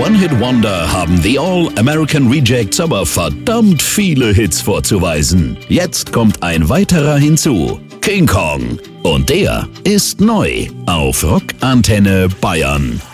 One-Hit-Wonder haben The All-American Rejects aber verdammt viele Hits vorzuweisen. Jetzt kommt ein weiterer hinzu. King Kong. Und der ist neu auf Rock Antenne Bayern.